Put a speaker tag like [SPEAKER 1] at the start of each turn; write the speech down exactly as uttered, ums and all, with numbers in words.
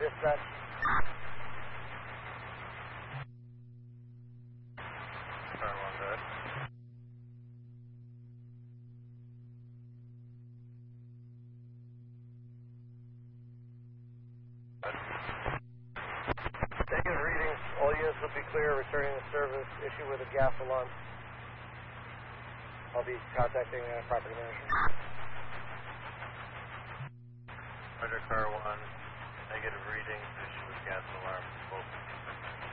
[SPEAKER 1] dispatch.
[SPEAKER 2] Car one dead.
[SPEAKER 1] Negative readings. All units will be clear. Returning to service. Issue with a gas alarm. I'll be contacting uh, property manager.
[SPEAKER 2] Roger, car one. Negative readings. Issue with gas alarm. Both.